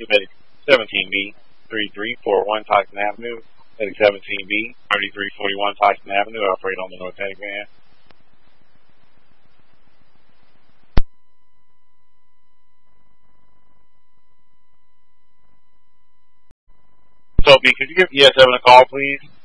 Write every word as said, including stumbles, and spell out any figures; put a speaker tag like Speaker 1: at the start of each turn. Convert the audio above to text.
Speaker 1: to Medic seventeen B, thirty-three forty-one Tyson Avenue. Medic seventeen B, thirty-three forty-one Tyson Avenue, operate on the North Attic van. So, B, could you give E S seven a call, please?